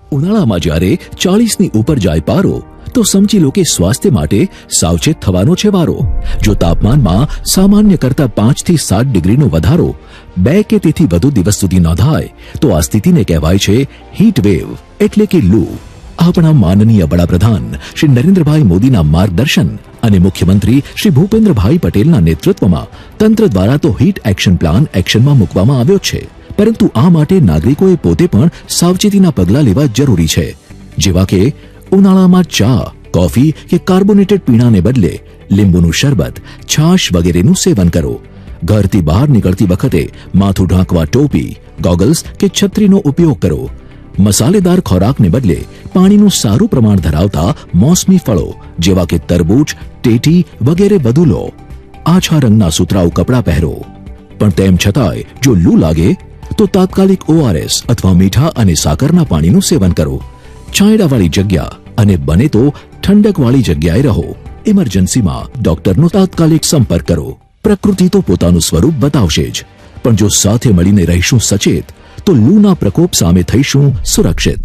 ઉનાળામાં જ્યારે 40ની ઉપર જાય પારો તો સમજી લો કે સ્વાસ્થ્ય માટે સાવચેત થવાનો છે વારો. જો તાપમાનમાં સામાન્ય કરતા 5 થી 7 ડિગ્રીનો વધારો 2 કે તેથી વધુ દિવસ સુધી નોંધાય તો આ સ્થિતિને કહેવાય છે હીટ વેવ એટલે કે લૂ. આપણા માનનીય વડાપ્રધાન શ્રી નરેન્દ્રભાઈ મોદીના માર્ગદર્શન અને મુખ્યમંત્રી શ્રી ભૂપેન્દ્રભાઈ પટેલના નેતૃત્વમાં તંત્ર દ્વારા તો હીટ એક્શન પ્લાન એક્શનમાં મૂકવામાં આવ્યો છે, પરંતુ આ માટે નાગરિકોએ પોતે પણ સાવચેતીના પગલાં લેવા જરૂરી છે, જેવા કે ઉનાળામાં ચા, કોફી કે કાર્બોનેટેડ પીણાને બદલે લીંબુનું શરબત, છાશ વગેરેનું સેવન કરો. ઘરથી બહાર નીકળતી વખતે માથું ઢાંકવા ટોપી, ગોગલ્સ કે છત્રીનો ઉપયોગ કરો. મસાલેદાર ખોરાકને બદલે પાણીનું સારું પ્રમાણ ધરાવતા મોસમી ફળો જેવા કે તરબૂચ, ટેટી વગેરે વધુ લો. આછા રંગના સુતરાઉ કપડાં પહેરો. પણ તેમ છતાંય જો લૂ લાગે તો તાત્કાલિક ORS અથવા મીઠા અને સાકરના પાણીનું સેવન કરો. છાંયડાવાળી જગ્યા અને બને તો ઠંડકવાળી જગ્યાએ રહો. ઇમરજન્સીમાં ડોક્ટરનો તાત્કાલિક સંપર્ક કરો. પ્રકૃતિ તો પોતાનું સ્વરૂપ બતાવશે જ, પણ જો સાથે મળીને રહીશું સચેત તો લૂના પ્રકોપ સામે થઈશું સુરક્ષિત.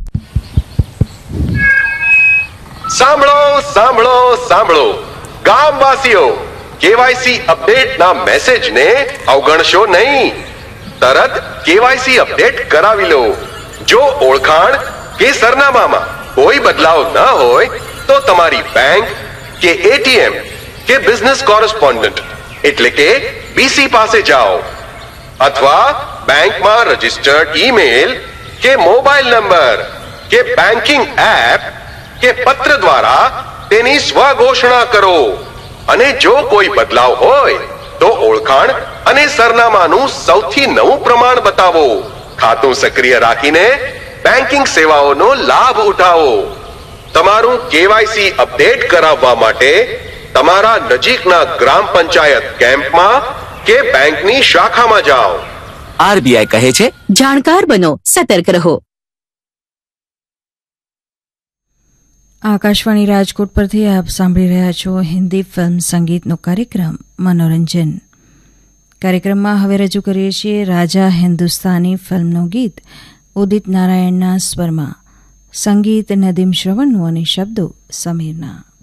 સાંભળો સાંભળો સાંભળો ગામવાસીઓ, કેવાયસી અપડેટના મેસેજને અવગણશો નહીં. તરત કેવાયસી અપડેટ કરાવી લો. જો ઓળખાણ કે સરનામામાં કોઈ બદલાવ ન હોય તો તમારી બેંક કે ATM કે બિઝનેસ કોરેસ્પોન્ડન્ટ એટલે કે BC પાસે જાઓ, અથવા બેંકમાં રજિસ્ટર્ડ ઈમેલ કે મોબાઈલ નંબર કે બેન્કિંગ એપ કે પત્ર દ્વારા તેની સ્વઘોષણા કરો. અને જો કોઈ બદલાવ હોય તો ઓળખાણ અને સરનામાનું સૌથી નવું પ્રમાણ બતાવો. ખાતું સક્રિય રાખીને બેન્કિંગ સેવાઓનો લાભ ઉઠાવો. તમારું કેવાયસી અપડેટ કરાવવા માટે તમારા નજીકના ગ્રામ પંચાયત કેમ્પમાં કે બેંકની શાખામાં જાઓ. RBI કહે છે, જાણકાર બનો, સતર્ક રહો. આકાશવાણી રાજકોટ પરથી આપ સાંભળી રહ્યા છો હિન્દી ફિલ્મ સંગીતનો કાર્યક્રમ મનોરંજન. કાર્યક્રમમાં હવે રજૂ કરીએ છીએ રાજા હિન્દુસ્તાની ફિલ્મનું ગીત ઉદિત નારાયણના સ્વરમાં, સંગીત નદીમ શ્રવણનું અને શબ્દો સમીરના.